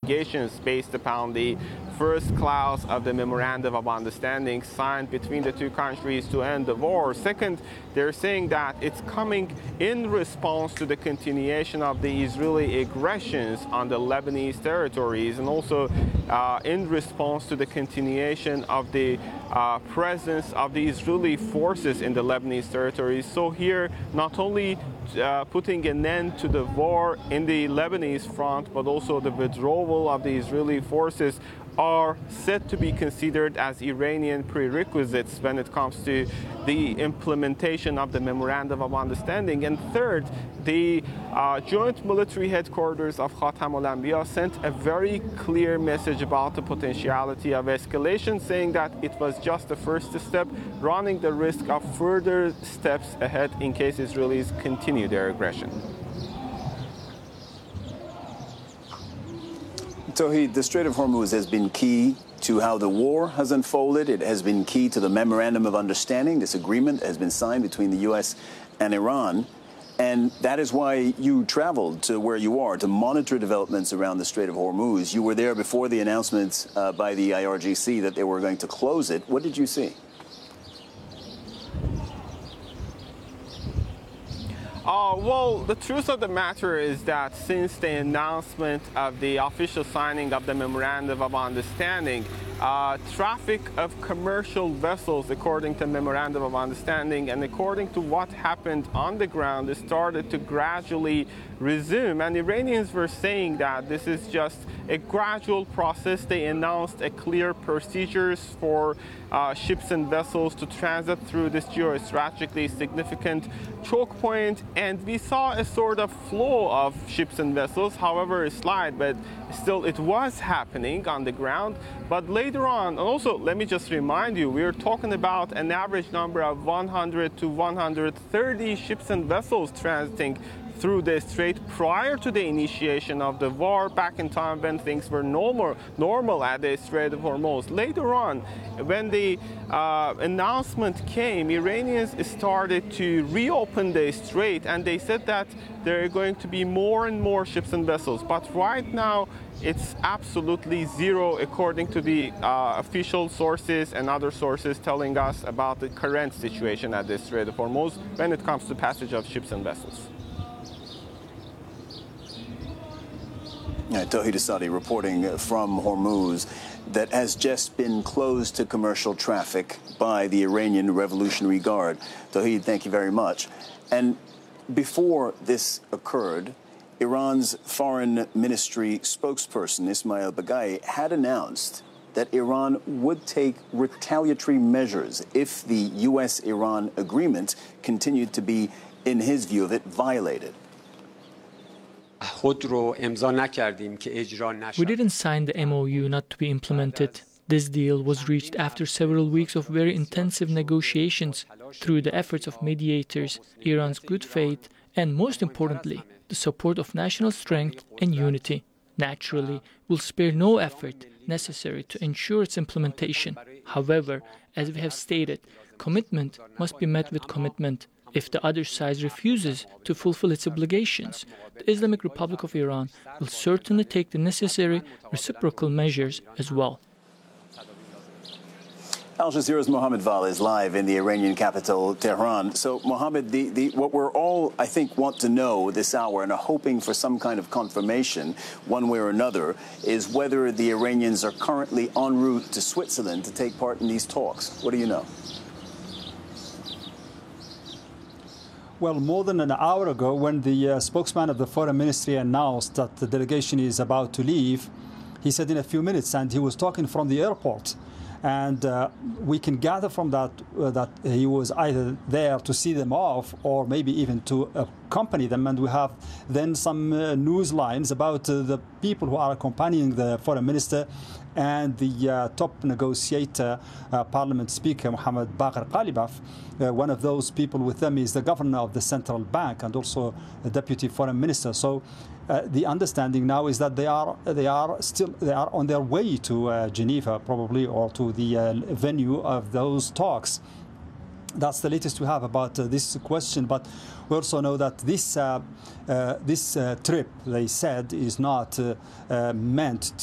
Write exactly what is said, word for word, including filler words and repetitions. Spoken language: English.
obligations based upon the first clause of the Memorandum of Understanding signed between the two countries to end the war. Second, they're saying that it's coming in response to the continuation of the Israeli aggressions on the Lebanese territories, and also uh, in response to the continuation of the uh, presence of the Israeli forces in the Lebanese territories. So here, not only uh, putting an end to the war in the Lebanese front, but also the withdrawal of the Israeli forces are said to be considered as Iranian prerequisites when it comes to the implementation of the Memorandum of Understanding. And third, the uh, joint military headquarters of Khatam al-Anbiya sent a very clear message about the potentiality of escalation, saying that it was just the first step, running the risk of further steps ahead in case Israelis continue their aggression. Tawhid, the Strait of Hormuz has been key to how the war has unfolded. It has been key to the Memorandum of Understanding. This agreement has been signed between the U S and Iran. And that is why you traveled to where you are to monitor developments around the Strait of Hormuz. You were there before the announcement uh, by the I R G C that they were going to close it. What did you see? Uh, well, the truth of the matter is that since the announcement of the official signing of the Memorandum of Understanding, uh, traffic of commercial vessels, according to the Memorandum of Understanding and according to what happened on the ground, started to gradually resume. And Iranians were saying that this is just a gradual process. They announced a clear procedures for uh, ships and vessels to transit through this geostrategically significant choke point. And we saw a sort of flow of ships and vessels, however slight, but still it was happening on the ground. But later on, and also let me just remind you, we're talking about an average number of one hundred to one hundred thirty ships and vessels transiting through the strait prior to the initiation of the war, back in time when things were normal, normal at the Strait of Hormuz. Later on, when the uh, announcement came, Iranians started to reopen the strait, and they said that there are going to be more and more ships and vessels. But right now, it's absolutely zero, according to the uh, official sources and other sources telling us about the current situation at the Strait of Hormuz when it comes to passage of ships and vessels. Yeah, Tawhid Asadi reporting from Hormuz that has just been closed to commercial traffic by the Iranian Revolutionary Guard. Tawhid, thank you very much. And before this occurred, Iran's foreign ministry spokesperson, Ismail Baghai, had announced that Iran would take retaliatory measures if the U S Iran agreement continued to be, in his view of it, violated. We didn't sign the M O U not to be implemented. This deal was reached after several weeks of very intensive negotiations through the efforts of mediators, Iran's good faith, and most importantly, the support of national strength and unity. Naturally, we'll spare no effort necessary to ensure its implementation. However, as we have stated, commitment must be met with commitment. If the other side refuses to fulfill its obligations, the Islamic Republic of Iran will certainly take the necessary reciprocal measures as well. Al Jazeera's Mohammed Val is live in the Iranian capital, Tehran. So, Mohammed, the, the, what we're all, I think, want to know this hour and are hoping for some kind of confirmation, one way or another, is whether the Iranians are currently en route to Switzerland to take part in these talks. What do you know? Well, more than an hour ago, when the uh, spokesman of the foreign ministry announced that the delegation is about to leave, he said in a few minutes, and he was talking from the airport. And uh, we can gather from that uh, that he was either there to see them off or maybe even to accompany them. And we have then some uh, news lines about uh, the people who are accompanying the foreign minister and the uh, top negotiator, uh, Parliament Speaker Mohammad Bagher Ghalibaf. Uh, one of those people with them is the governor of the central bank and also the deputy foreign minister. So uh, the understanding now is that they are they are still they are on their way to uh, Geneva probably, or to the uh, venue of those talks. That's the latest we have about uh, this question. But we also know that this uh, uh, this uh, trip, they said, is not uh, uh, meant